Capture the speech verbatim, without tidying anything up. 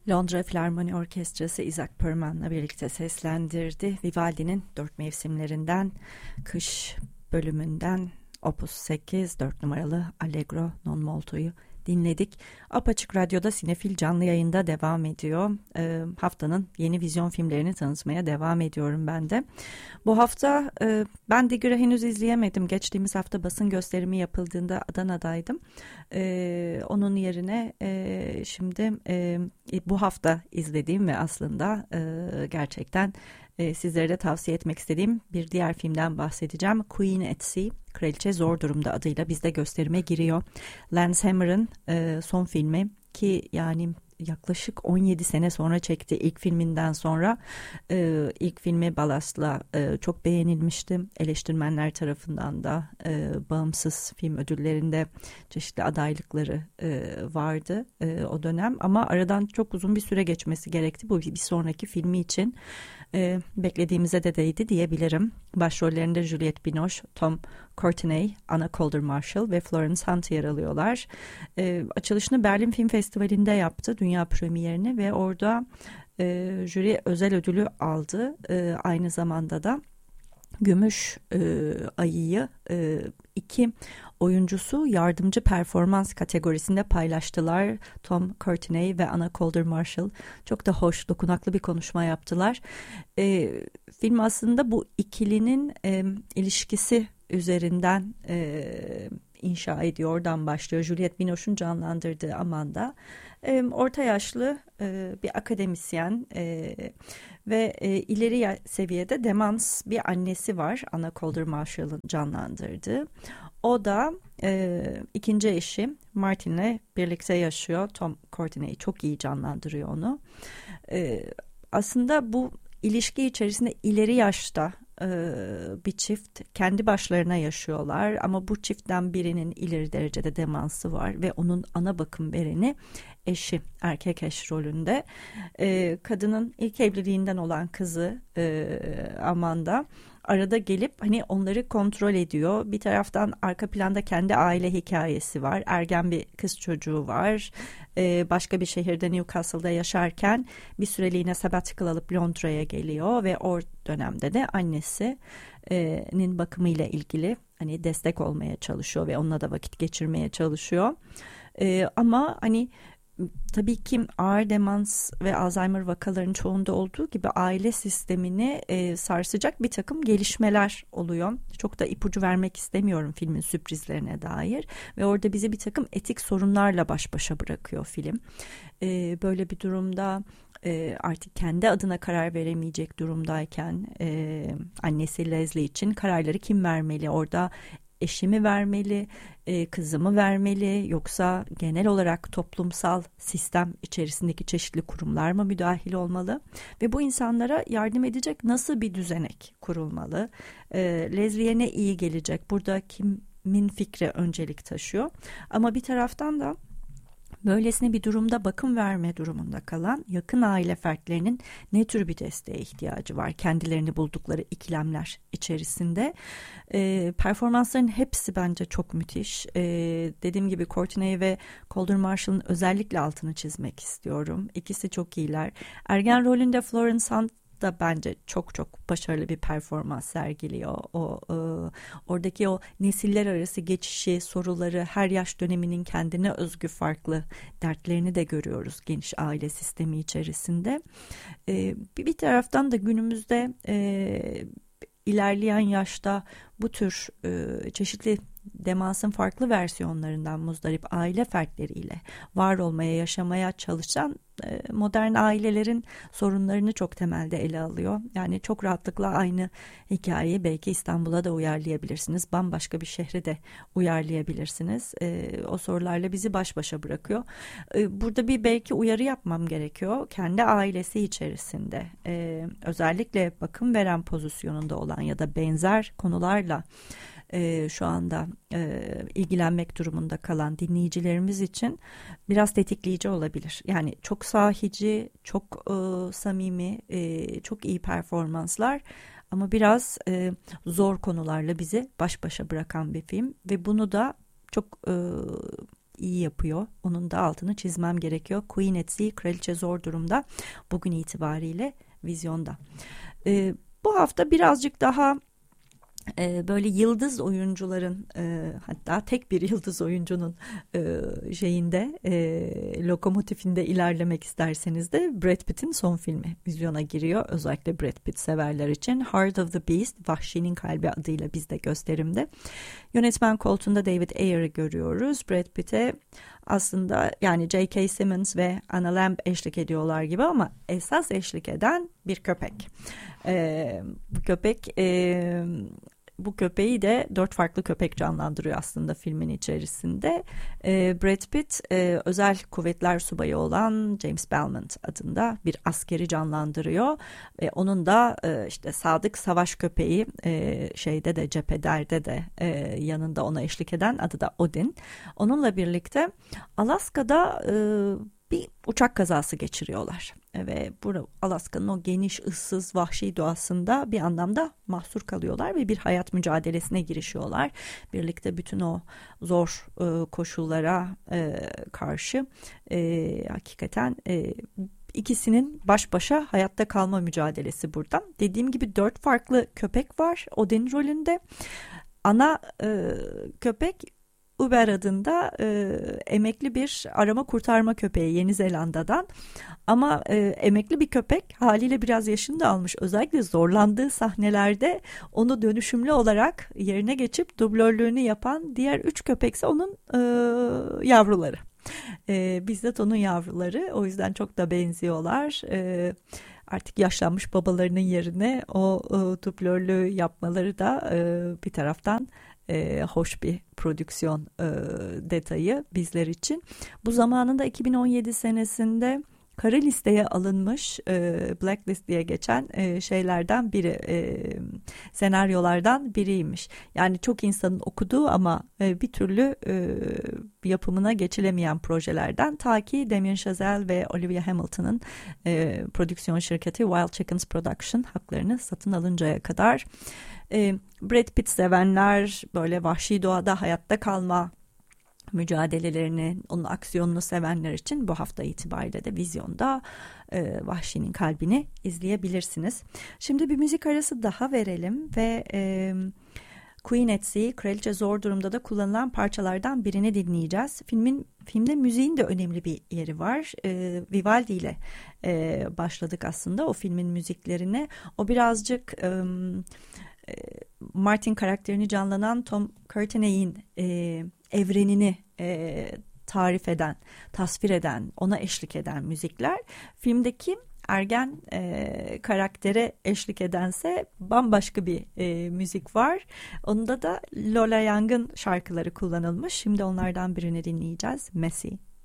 Londra Filarmoni Orkestrası Isaac Perlman'la birlikte seslendirdi. Vivaldi'nin dört mevsimlerinden, kış bölümünden Opus sekiz dört numaralı Allegro non molto'yu dinledik. Apaçık Radyo'da Sinefil canlı yayında devam ediyor. E, haftanın yeni vizyon filmlerini tanıtmaya devam ediyorum ben de. Bu hafta e, ben Digger'ı henüz izleyemedim. Geçtiğimiz hafta basın gösterimi yapıldığında Adana'daydım. E, onun yerine e, şimdi e, bu hafta izlediğim ve aslında e, gerçekten e, sizlere de tavsiye etmek istediğim bir diğer filmden bahsedeceğim. Queen at Sea, Kraliçe Zor Durumda adıyla bizde gösterime giriyor. Lance Hammer'ın e, son filmi ki yani yaklaşık on yedi sene sonra çekti ilk filminden sonra. E, ilk filmi Ballast'la e, çok beğenilmişti. Eleştirmenler tarafından da e, bağımsız film ödüllerinde çeşitli adaylıkları e, vardı e, o dönem. Ama aradan çok uzun bir süre geçmesi gerekti bu bir sonraki filmi için. E, beklediğimize de değdi diyebilirim. Başrollerinde Juliette Binoche, Tom Courtenay, Anna Calder Marshall ve Florence Hunt yer alıyorlar. E, açılışını Berlin Film Festivali'nde yaptı, dünya premierini, ve orada e, jüri özel ödülü aldı. E, aynı zamanda da Gümüş e, Ayı'yı e, iki oyuncusu yardımcı performans kategorisinde paylaştılar. Tom Courtenay ve Anna Calder Marshall çok da hoş, dokunaklı bir konuşma yaptılar. E, film aslında bu ikilinin e, ilişkisi üzerinden e, inşa ediyor. Oradan başlıyor. Juliette Binoche'un canlandırdığı Amanda e, orta yaşlı e, bir akademisyen e, ve e, ileri seviyede demans bir annesi var. Anna Calder Marshall'ın canlandırdığı. O da e, ikinci eşi Martin'le birlikte yaşıyor. Tom Courtenay çok iyi canlandırıyor onu. E, aslında bu ilişki içerisinde ileri yaşta bir çift kendi başlarına yaşıyorlar, ama bu çiftten birinin ileri derecede demansı var ve onun ana bakım vereni eşi, erkek eş rolünde. Kadının ilk evliliğinden olan kızı Amanda arada gelip hani onları kontrol ediyor. Bir taraftan arka planda kendi aile hikayesi var. Ergen bir kız çocuğu var. Ee, başka bir şehirde, Newcastle'da yaşarken bir süreliğine sabbatical alıp Londra'ya geliyor ve o dönemde de annesinin bakımıyla ilgili hani destek olmaya çalışıyor ve onunla da vakit geçirmeye çalışıyor. Ee, ama hani tabii ki ağır demans ve Alzheimer vakalarının çoğunda olduğu gibi aile sistemini e, sarsacak bir takım gelişmeler oluyor. Çok da ipucu vermek istemiyorum filmin sürprizlerine dair, ve orada bizi bir takım etik sorunlarla baş başa bırakıyor film. E, böyle bir durumda e, artık kendi adına karar veremeyecek durumdayken e, annesi Leslie için kararları kim vermeli? Orada eşimi vermeli, kızımı vermeli, yoksa genel olarak toplumsal sistem içerisindeki çeşitli kurumlar mı müdahil olmalı ve bu insanlara yardım edecek nasıl bir düzenek kurulmalı? Leslie'ye ne iyi gelecek? Burada kimin fikri öncelik taşıyor? Ama bir taraftan da böylesine bir durumda bakım verme durumunda kalan yakın aile fertlerinin ne tür bir desteğe ihtiyacı var kendilerini buldukları ikilemler içerisinde? E, performansların hepsi bence çok müthiş. E, dediğim gibi Courtenay ve Calder Marshall'ın özellikle altını çizmek istiyorum. İkisi çok iyiler. Ergen rolünde Florence Hunt da bence çok çok başarılı bir performans sergiliyor. O e, oradaki o nesiller arası geçişi, soruları, her yaş döneminin kendine özgü farklı dertlerini de görüyoruz geniş aile sistemi içerisinde. E, bir, bir taraftan da günümüzde e, ilerleyen yaşta bu tür e, çeşitli demansın farklı versiyonlarından muzdarip aile fertleriyle var olmaya, yaşamaya çalışan e, modern ailelerin sorunlarını çok temelde ele alıyor. Yani çok rahatlıkla aynı hikayeyi belki İstanbul'a da uyarlayabilirsiniz. Bambaşka bir şehre de uyarlayabilirsiniz. E, o sorularla bizi baş başa bırakıyor. E, burada bir belki uyarı yapmam gerekiyor. Kendi ailesi içerisinde e, özellikle bakım veren pozisyonunda olan ya da benzer konularla e, şu anda e, ilgilenmek durumunda kalan dinleyicilerimiz için biraz tetikleyici olabilir. Yani çok sahici, çok e, samimi, e, çok iyi performanslar ama biraz e, zor konularla bizi baş başa bırakan bir film ve bunu da çok e, iyi yapıyor. Onun da altını çizmem gerekiyor. Queen at Sea, Kraliçe Zor Durumda bugün itibariyle vizyonda. E, bu hafta birazcık daha e, böyle yıldız oyuncuların e, hatta tek bir yıldız oyuncunun e, şeyinde e, lokomotifinde ilerlemek isterseniz de Brad Pitt'in son filmi vizyona giriyor. Özellikle Brad Pitt severler için Heart of the Beast, Vahşinin Kalbi adıyla bizde gösterimde. Yönetmen koltuğunda David Ayer'ı görüyoruz. Brad Pitt'e aslında yani J K. Simmons ve Anna Lamb eşlik ediyorlar gibi ama esas eşlik eden bir köpek. E, bu köpek e, bu köpeği de dört farklı köpek canlandırıyor aslında filmin içerisinde. E, Brad Pitt e, özel kuvvetler subayı olan James Belmont adında bir askeri canlandırıyor. E, onun da e, işte sadık savaş köpeği e, şeyde de cephelerde de e, yanında ona eşlik eden adı da Odin. Onunla birlikte Alaska'da e, bir uçak kazası geçiriyorlar ve burada Alaska'nın o geniş, ıssız, vahşi doğasında bir anlamda mahsur kalıyorlar ve bir hayat mücadelesine girişiyorlar. Birlikte bütün o zor e, koşullara e, karşı e, hakikaten e, ikisinin baş başa hayatta kalma mücadelesi burada. Dediğim gibi dört farklı köpek var Odin rolünde. Ana e, köpek Uber adında e, emekli bir arama kurtarma köpeği Yeni Zelanda'dan ama e, emekli bir köpek haliyle biraz yaşını da almış, özellikle zorlandığı sahnelerde onu dönüşümlü olarak yerine geçip dublörlüğünü yapan diğer üç köpekse onun e, yavruları. E, bizzat onun yavruları, o yüzden çok da benziyorlar. E, artık yaşlanmış babalarının yerine o e, dublörlüğü yapmaları da e, bir taraftan E, hoş bir prodüksiyon e, detayı bizler için. Bu zamanında iki bin on yedi senesinde kara listeye alınmış, e, blacklist diye geçen e, şeylerden biri, e, senaryolardan biriymiş. Yani çok insanın okuduğu ama e, bir türlü e, yapımına geçilemeyen projelerden, ta ki Damien Chazelle ve Olivia Hamilton'ın e, prodüksiyon şirketi Wild Chickens Production haklarını satın alıncaya kadar. E, Brad Pitt sevenler, böyle vahşi doğada hayatta kalma mücadelelerini, onun aksiyonunu sevenler için bu hafta itibariyle de vizyonda e, Vahşinin Kalbini izleyebilirsiniz. Şimdi bir müzik arası daha verelim ve e, Queen at Sea, Kraliçe Zor Durumda da kullanılan parçalardan birini dinleyeceğiz. Filmin filmde müziğin de önemli bir yeri var. E, Vivaldi ile e, başladık aslında o filmin müziklerine. O birazcık e, Martin karakterini canlanan Tom Courtenay'in e, evrenini e, tarif eden, tasvir eden, ona eşlik eden müzikler. Filmdeki ergen e, karaktere eşlik edense bambaşka bir e, müzik var. Onda da Lola Young'ın şarkıları kullanılmış. Şimdi onlardan birini dinleyeceğiz. Messy.